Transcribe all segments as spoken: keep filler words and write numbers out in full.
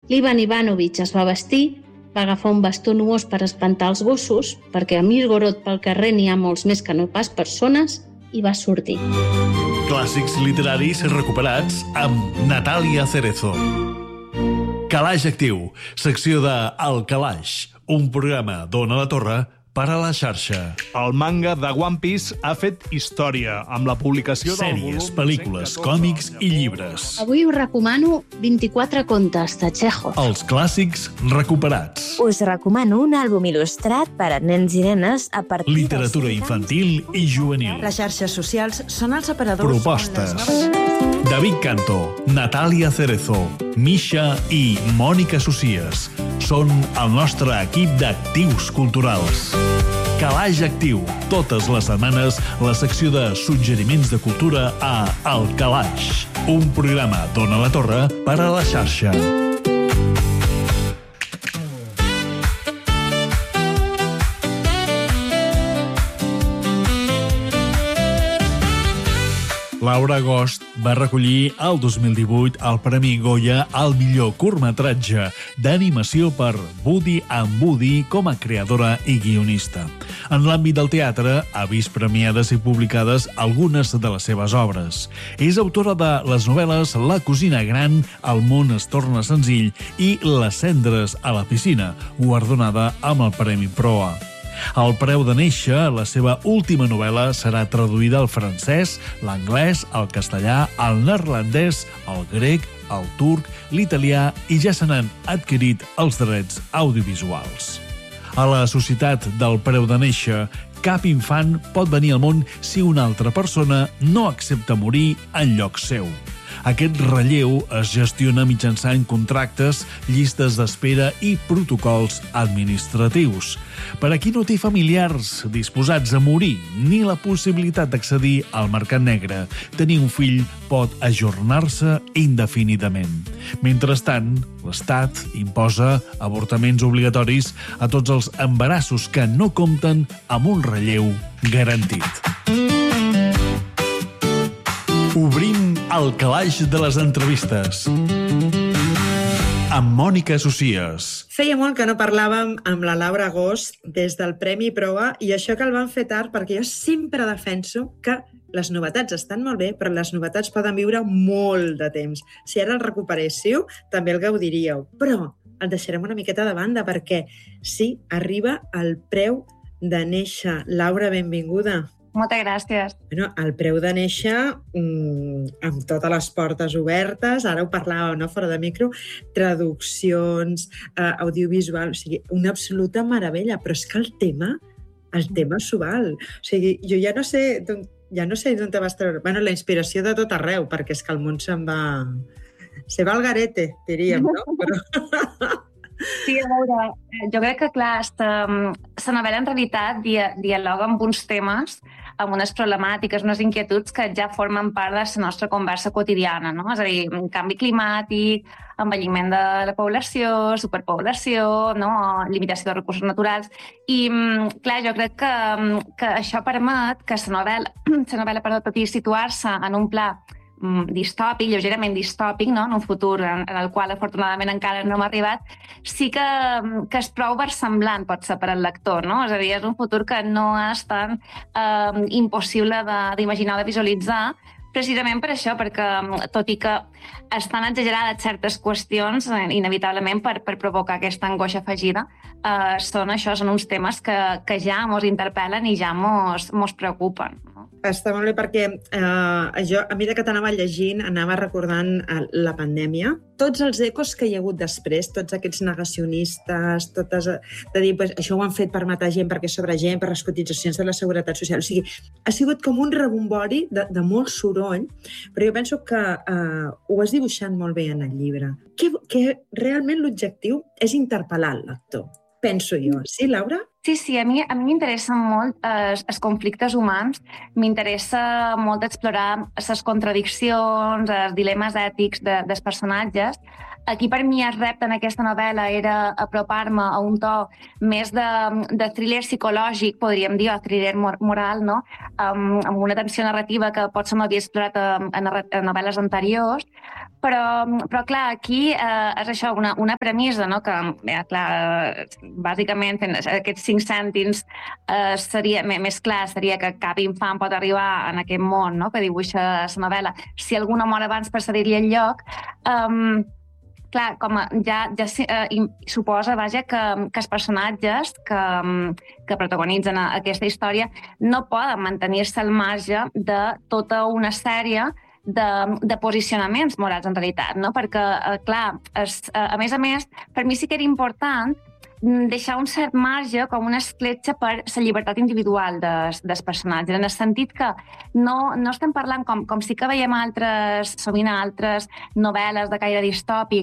L'Ivan Ivanovich es va vestir, va agafar un bastó nuós per espantar els gossos, perquè a Mirgorod pel carrer n'hi ha molts més que no pas persones, i va sortir. Clàssics literaris recuperats amb Natàlia Cerezo. Calaix Actiu, secció de El Calaix, un programa d'Ona la Torre per a la xarxa. El manga de One Piece ha fet història amb la publicació del volum... Sèries, pel·lícules, còmics i llibres. Avui us recomano vint-i-quatre contes de Chekhov. Els clàssics recuperats. Us recomano un àlbum il·lustrat per a nens i nenes a partir dels Literatura infantil i juvenil. Les xarxes socials són els aparadors... Propostes. on les noves... David Canto, Natàlia Cerezo, Misha i Mònica Socies són el nostre equip d'actius culturals. Calaix Actiu, totes les setmanes la secció de suggeriments de cultura a El Calaix, un programa d'Ona la Torre per a la xarxa. Laura Agost va recollir el dos mil divuit el Premi Goya al millor curtmetratge d'animació per Woody and Woody com a creadora i guionista. En l'àmbit del teatre ha vist premiades i publicades algunes de les seves obres. És autora de les novel·les La cosina gran, El món es torna senzill i Les cendres a la piscina, guardonada amb el Premi Proa. El preu de néixer, la seva última novel·la, serà traduïda al francès, l'anglès, el castellà, el neerlandès, el grec, el turc, l'italià i ja se n'han adquirit els drets audiovisuals. A la societat del preu de néixer, cap infant pot venir al món si una altra persona no accepta morir en lloc seu. Aquest relleu es gestiona mitjançant contractes, llistes d'espera i protocols administratius. Per a qui no té familiars disposats a morir ni la possibilitat d'accedir al mercat negre, tenir un fill pot ajornar-se indefinidament. Mentrestant, l'Estat imposa avortaments obligatoris a tots els embarassos que no compten amb un relleu garantit. Obrim el calaix de les entrevistes amb Mònica Socies. Feia molt que no parlàvem amb la Laura Agost des del Premi Proa i això que el van fer tard, perquè jo sempre defenso que les novetats estan molt bé, però les novetats poden viure molt de temps. Si ara el recuperéssiu, també el gaudiríeu. Però el deixarem una miqueta de banda perquè sí, arriba el preu de néixer. Laura, benvinguda. Moltes gràcies. Bueno, el preu de néixer, mmm, amb totes les portes obertes, ara ho parlàvem, no?, fora de micro, traduccions, eh, audiovisual, o sigui, una absoluta meravella, però és que el tema, el tema s'ho val. O sigui, jo ja no sé d'on, ja no sé d'on te vas treure. Bueno, la inspiració de tot arreu, perquè és que el món se'n va... Se va al garete, diríem, no? Però... Sí, a veure, jo crec que, clar, esta, la novel·la en realitat dia, dialoga amb uns temes, amb unes problemàtiques, unes inquietuds que ja formen part de la nostra conversa quotidiana, no? És a dir, canvi climàtic, envelliment de la població, superpoblació, no? Limitació de recursos naturals. I, clar, jo crec que, que això permet que la novel·la, la novel·la perdó, tot i situar-se en un pla distòpic, lleugerament distòpic, no? En un futur en, en el qual afortunadament encara no hem arribat, sí que, que és prou versemblant pot ser per al lector, no? És a dir, és un futur que no és tan eh, impossible d'imaginar o de visualitzar, precisament per això, perquè tot i que estan exagerades certes qüestions, inevitablement per, per provocar aquesta angoixa afegida, eh, són això, són uns temes que, que ja mos interpel·len i ja mos, mos preocupen. No? Està molt bé perquè eh, jo, a mesura que t'anava llegint, anava recordant eh, la pandèmia, tots els ecos que hi ha hagut després, tots aquests negacionistes, totes, de dir, pues, això ho han fet per matar gent, perquè sobre gent, per les cotitzacions de la Seguretat Social. O sigui, ha sigut com un rebombori de, de molt soroll, però jo penso que eh, ho has dibuixat molt bé en el llibre. Que, que realment l'objectiu és interpel·lar el lector, penso jo. Sí, Laura? Sí, sí, a mi a mi m'interessen molt eh, els conflictes humans, m'interessa molt explorar les contradiccions, els dilemes ètics de, dels personatges, Aquí per mi el repte en aquesta novel·la era apropar-me a un to més de, de thriller psicològic, podríem dir, o thriller moral, no? Um, amb una tensió narrativa que potser m'havia explorat en, en novel·les anteriors, però, però clar, aquí eh, és això, una, una premissa, no? Que, eh, clar, bàsicament, fent aquests cinc cèntims eh, seria, més clar seria que cap infant pot arribar en aquest món, no? Que dibuixa la novel·la. Si alguna mor abans per cedir-li el lloc, um, clar, com a, ja, ja uh, suposa, vaja, que, que els personatges que, que protagonitzen aquesta història no poden mantenir-se al marge de tota una sèrie de, de posicionaments morals, en realitat, no? Perquè, uh, clar, es, uh, a més a més, per mi sí que era important deixar un cert marge com una escletxa per la llibertat individual dels, dels personatges, en el sentit que no, no estem parlant com, com sí que veiem altres, sovint altres novel·les de caire distòpic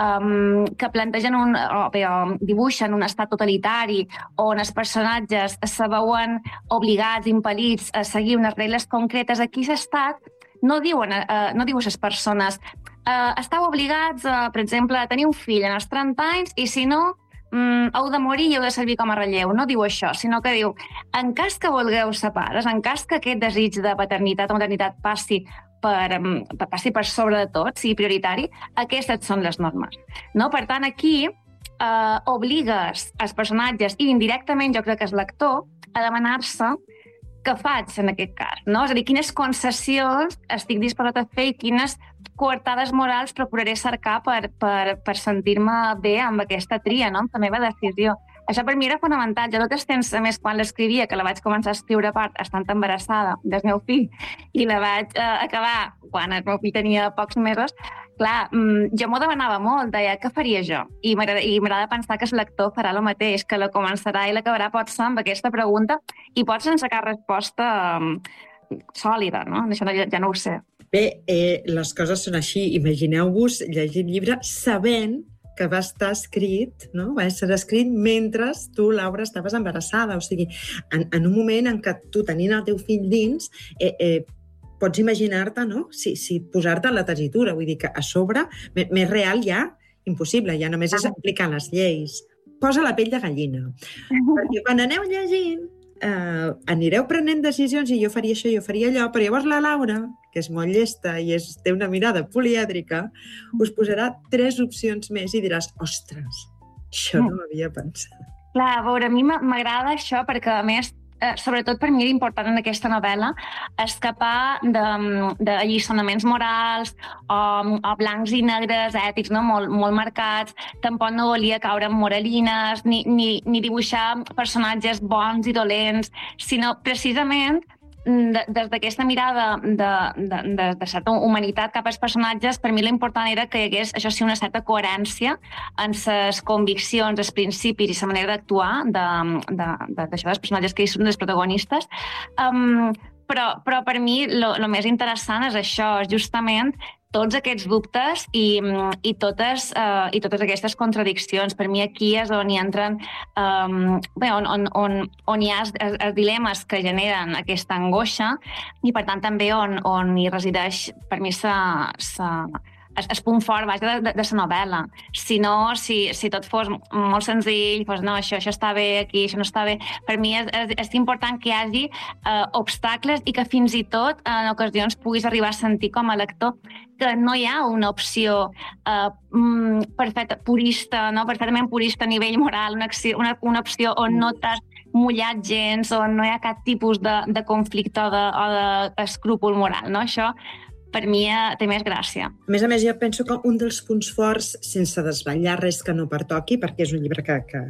um, que plantegen un, o, bé, o dibuixen un estat totalitari on els personatges se veuen obligats, impel·lits a seguir unes regles concretes. Aquí l'estat no diuen, uh, no diu a les persones uh, estàu obligats, uh, per exemple, a tenir un fill en els trenta anys i si no Mm, heu de morir i heu de servir com a relleu. No diu això, sinó que diu en cas que vulgueu ser pares, en cas que aquest desig de paternitat o maternitat passi per, per, passi per sobre de tot, sigui prioritari, aquestes són les normes. No? Per tant, aquí eh, obligues els personatges i indirectament jo crec que és l'actor a demanar-se què faig en aquest cas, no? És a dir, quines concessions estic disposat a fer i quines coartades morals procuraré cercar per, per, per sentir-me bé amb aquesta tria, no? Amb la meva decisió. Això per mi era fonamental. Jo tot el temps, a més, quan l'escrivia, que la vaig començar a escriure a part estant embarassada del meu fill i la vaig eh, acabar quan el meu fill tenia pocs mesos, clar, jo m'ho demanava molt, deia, què faria jo? I m'agrada pensar que el lector farà el mateix, que la començarà i l'acabarà potser amb aquesta pregunta i pot sense cap resposta um, sòlida, no? Això ja, ja no ho sé. Bé, eh, les coses són així. Imagineu-vos llegir el llibre sabent que va estar escrit, no? Va ser escrit mentre tu, Laura, estaves embarassada. O sigui, en, en un moment en què tu, tenint el teu fill dins, eh, eh, pots imaginar-te, no? Si, si posar-te en la tessitura. Vull dir que a sobre, més real ja, impossible. Ja només és aplicar les lleis. Posa la pell de gallina. Perquè quan aneu llegint, eh, anireu prenent decisions i jo faria això, jo faria allò, però llavors la Laura, que és molt llesta i és, té una mirada polièdrica, us posarà tres opcions més i diràs, ostres, això no m'havia pensat. Clar, a veure, a mi m'agrada això perquè, a més, eh, sobretot per mi era important en aquesta novel·la escapar de, de alliçonaments morals o, o blancs i negres ètics, no? molt, molt marcats. Tampoc no volia caure en moralines ni, ni, ni dibuixar personatges bons i dolents, sinó precisament de, des d'aquesta mirada de, de, de, de certa humanitat cap als personatges, per mi l'important era que hi hagués, això sí, una certa coherència en les conviccions, els principis i la manera d'actuar d'això de, de, de, dels personatges que hi són dels protagonistes. Um, però, però per mi el més interessant és això, és justament tots aquests dubtes i, i, totes, uh, i totes aquestes contradiccions. Per mi aquí és on hi entren, um, bé, on, on, on, on hi ha els, els dilemes que generen aquesta angoixa i, per tant, també on, on hi resideix, per mi, sa, sa, el, el punt fort vaja, de, de, de la novel·la. Si no, si, si tot fos molt senzill, fos, no, això, això està bé aquí, això no està bé, per mi és, és, és important que hi hagi uh, obstacles i que fins i tot en ocasions puguis arribar a sentir com a lector que no hi ha una opció uh, perfecta, purista, no? Perfectament purista a nivell moral, una, una, una opció on no t'has mullat gens, on no hi ha cap tipus de, de conflicte o d'escrúpol de, moral, no? Això per mi té més gràcia. A més a més, jo penso que un dels punts forts, sense desvetllar res que no pertoqui, perquè és un llibre que, que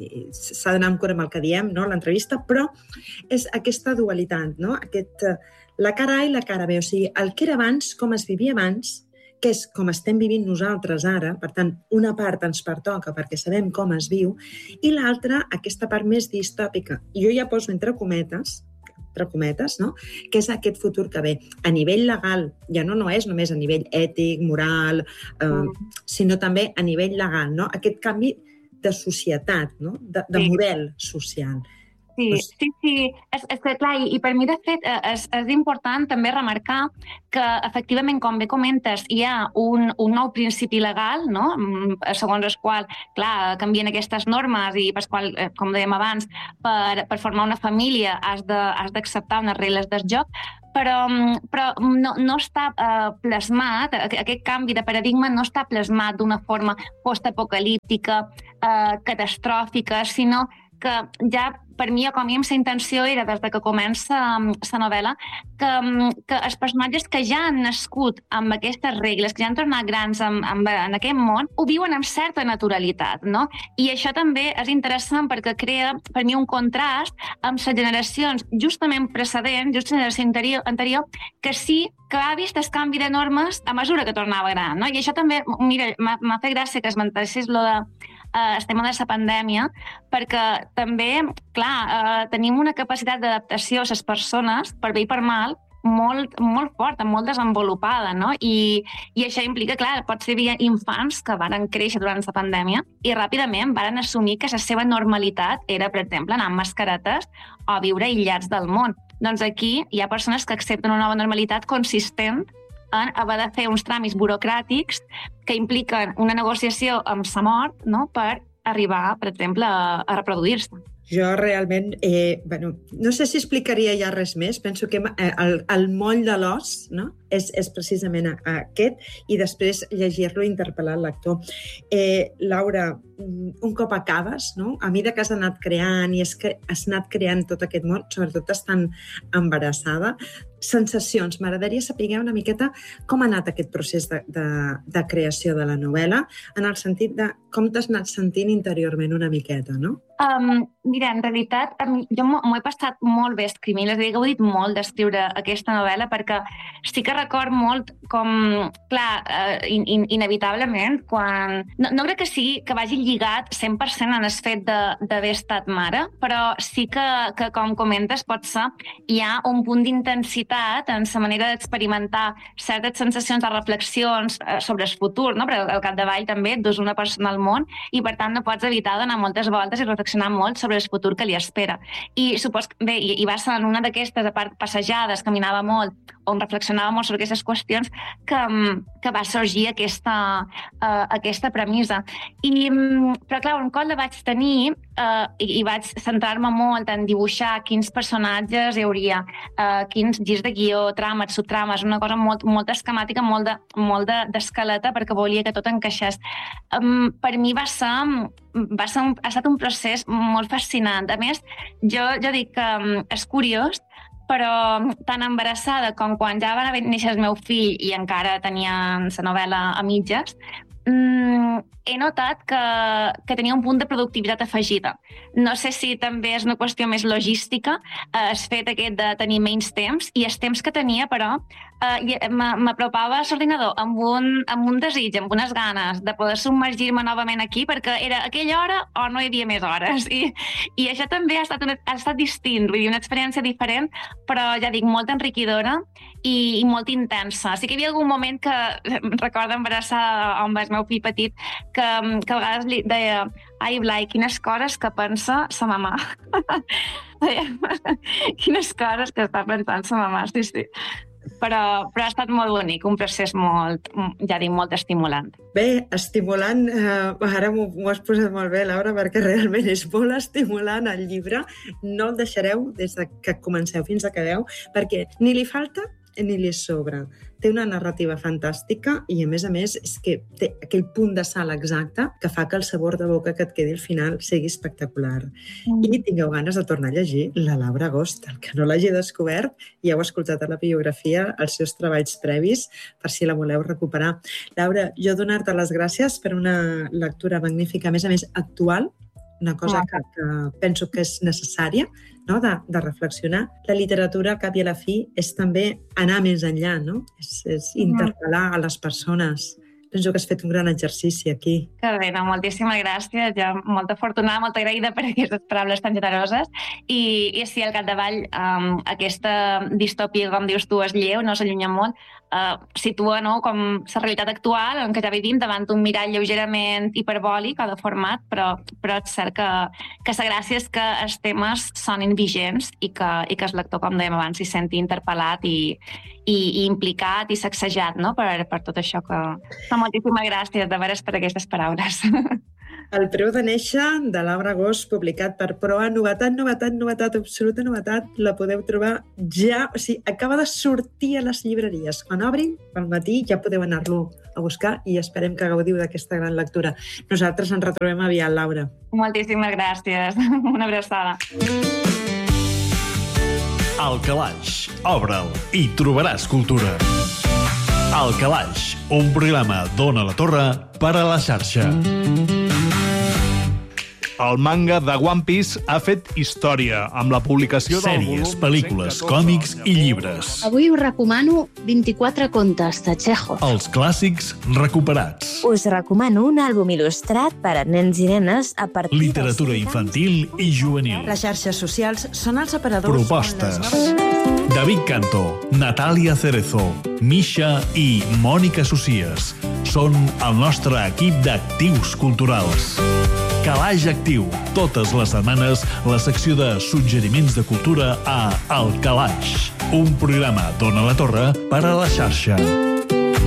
s'ha d'anar amb cura amb el que diem, no?, l'entrevista, però és aquesta dualitat, no?, aquest, la cara A i la cara B, o sigui, el que era abans, com es vivia abans, que és com estem vivint nosaltres ara, per tant, una part ens pertoca perquè sabem com es viu, i l'altra, aquesta part més distòpica. Jo ja poso entre cometes, entre cometes, no?, que és aquest futur que ve. A nivell legal, ja no, no és només a nivell ètic, moral, eh, mm. sinó també a nivell legal, no?, aquest canvi de societat, no?, de, de sí. model social. Sí, sí, sí. És, és que, clar, i, i per mi, de fet, és, és important també remarcar que, efectivament, com bé comentes, hi ha un, un nou principi legal, no?, segons el qual, clar, canvien aquestes normes i, per qual, com dèiem abans, per, per formar una família has de, has d'acceptar unes regles del joc, però, però no, no està eh, plasmat, aquest canvi de paradigma no està plasmat d'una forma postapocalíptica, eh, catastròfica, sinó que ja, per mi, com a mínim, la intenció era, des que comença la novel·la, que, que els personatges que ja han nascut amb aquestes regles, que ja han tornat grans en, en, en aquest món, ho viuen amb certa naturalitat, no? I això també és interessant perquè crea, per mi, un contrast amb les generacions justament precedents, just la generació anterior, anterior, que sí que ha vist el canvi de normes a mesura que tornava gran, no? I això també, mira, m'ha fet gràcia que esmentessis lo de eh, el tema de la pandèmia, perquè també, clar, eh, tenim una capacitat d'adaptació a les persones, per bé i per mal, molt, molt forta, molt desenvolupada, no? I, i això implica, clar, pot ser infants que van créixer durant la pandèmia i ràpidament van assumir que la seva normalitat era, per exemple, anar amb mascaretes o viure aïllats del món. Doncs aquí hi ha persones que accepten una nova normalitat consistent en haver de fer uns tràmits burocràtics que impliquen una negociació amb la mort, no?, per arribar, per exemple, a, a reproduir-se. Jo realment, eh, bueno, no sé si explicaria ja res més, penso que eh, el, el moll de l'os, no?, és, és precisament aquest, i després llegir-lo i interpel·lar el lector. Eh, Laura, un cop acabes, no?, a mesura que has anat creant i has, has anat creant tot aquest món, sobretot estant embarassada, sensacions, m'agradaria saber una miqueta com ha anat aquest procés de, de, de creació de la novel·la, en el sentit de com t'has anat sentint interiorment una miqueta, no? Um, mira, en realitat, jo m'ho he passat molt bé escrivint, les he gaudit molt d'escriure aquesta novel·la perquè sí que record molt com, clar, uh, in, in, inevitablement, quan... No, no crec que sigui que vagi lligat cent per cent en el fet d'haver estat mare, però sí que, que, com comentes, potser hi ha un punt d'intensitat en la manera d'experimentar certes sensacions o reflexions sobre el futur, no? Perquè al capdavall també et dus una persona al món i, per tant, no pots evitar d'anar moltes voltes i reflexionar molt sobre el futur que li espera. I supos, bé, i, i va ser en una d'aquestes, a part passejades, caminava molt, on reflexionava molt sobre aquestes qüestions, que, que va sorgir aquesta, uh, aquesta premissa. I, però, clar, un cop la vaig tenir uh, i, i vaig centrar-me molt en dibuixar quins personatges hi hauria, uh, quins girs de guió, trames, subtrames, una cosa molt, molt esquemàtica, molt, de, molt de, d'escaleta, perquè volia que tot encaixés. Um, per mi va ser... Va ser un, ha estat un procés molt fascinant. A més, jo, jo dic que um, és curiós, però tan embarassada com quan ja va néixer el meu fill i encara tenia la novel·la a mitges, mm, he notat que, que tenia un punt de productivitat afegida. No sé si també és una qüestió més logística, eh, el fet aquest de tenir menys temps, i els temps que tenia, però, eh, m'apropava a l'ordinador amb un, amb un desig, amb unes ganes de poder submergir-me novament aquí, perquè era aquella hora o no hi havia més hores. I, i això també ha estat, una, ha estat distint, vull dir, una experiència diferent, però ja dic, molt enriquidora i, i molt intensa. Sí que hi havia algun moment que, recordo embarassada amb el meu fill petit, que, que a vegades li deia: ai, Blai, quines coses que pensa sa mamà. Quines coses que està pensant sa mamà, sí, sí. Però, però ha estat molt bonic, un procés molt, ja dic, molt estimulant. Bé, estimulant, eh, ara m'ho has posat molt bé, Laura, perquè realment és molt estimulant el llibre. No el deixareu des de que comenceu fins a acabeu, perquè ni li falta ni li sobra. Té una narrativa fantàstica i, a més a més, és que té aquell punt de sal exacte que fa que el sabor de boca que et quedi al final sigui espectacular. Mm. I tingueu ganes de tornar a llegir la Laura Agost. El que no l'hagi descobert, ja heu escoltat a la biografia, els seus treballs previs, per si la voleu recuperar. Laura, jo donar-te les gràcies per una lectura magnífica, a més a més actual, una cosa que, que penso que és necessària, no?, de, de reflexionar. La literatura, al cap i a la fi, és també anar més enllà, no? És, és interpel·lar a les persones. Penso que has fet un gran exercici aquí. Que bé, no, moltíssimes gràcies. Ja, molta afortunada, molta agraïda per aquestes paraules tan generoses. I, i sí, al capdavall, um, aquesta distòpia, com dius tu, és lleu, no s'allunya molt. eh, situa, no?, com la realitat actual en què ja vivim davant d'un mirall lleugerament hiperbòlic o de format, però, però és cert que, que la gràcia és que els temes sonin vigents i que, i que el lector, com dèiem abans, s'hi senti interpel·lat i, i, i implicat i sacsejat, no?, per, per tot això que... Moltíssimes gràcies, de veres, per aquestes paraules. El preu de néixer, de l'Abra Gos, publicat per Proa, novetat, novetat, novetat, absoluta novetat, la podeu trobar ja, o sigui, acaba de sortir a les llibreries. Quan obrin, pel matí, ja podeu anar-lo a buscar i esperem que gaudiu d'aquesta gran lectura. Nosaltres ens retrobem aviat, Laura. Moltíssimes gràcies. Una abraçada. Al Calaix, obre'l i trobaràs cultura. Al Calaix, un programa d'Ona la Torre per a la xarxa. El manga de One Piece ha fet història amb la publicació del volum... Sèries, pel·lícules, còmics i llibres. Avui us recomano vint-i-quatre contes de Chekhov. Els clàssics recuperats. Us recomano un àlbum il·lustrat per a nens i nenes a partir dels Literatura infantil i juvenil. Les xarxes socials són els aparadors... Propostes. on les noves- David Canto, Natàlia Cerezo, Misha i Mònica Socias són el nostre equip d'actius culturals. Calaix Actiu, totes les setmanes, la secció de suggeriments de cultura a El Calaix, un programa d'Ona la Torre per a la xarxa.